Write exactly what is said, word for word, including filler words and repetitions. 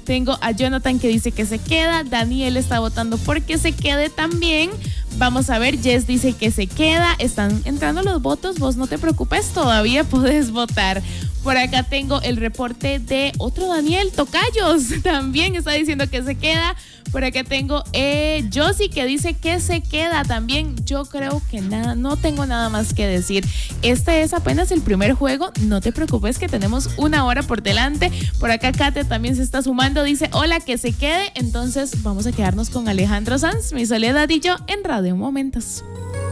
Tengo a Jonathan que dice que se queda. Daniel está votando porque se quede también. Vamos a ver, Jess dice que se queda. Están entrando los votos, vos no te preocupes, todavía podés votar. Por acá tengo el reporte de otro Daniel, Tocayos, también está diciendo que se queda. Por acá tengo eh, Josie que dice que se queda también. Yo creo que nada, no tengo nada más que decir. Este es apenas el primer juego. No te preocupes que tenemos una hora por delante. Por acá Kate también se está sumando. Dice, hola, que se quede. Entonces vamos a quedarnos con Alejandro Sanz, Mi Soledad y yo en Radio Momentos.